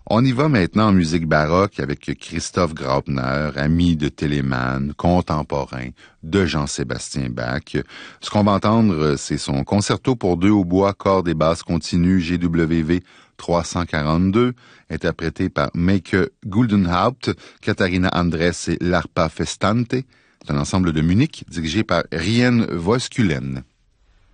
On y va maintenant en musique baroque avec Christoph Graupner, ami de Telemann, contemporain de Jean-Sébastien Bach. Ce qu'on va entendre, c'est son concerto pour deux hautbois, cordes et basses continues GWV 342, interprété par Meike Guldenhaupt, Katharina Andres et l'Arpa Festante. C'est un ensemble de Munich dirigé par Rien Voiskulen.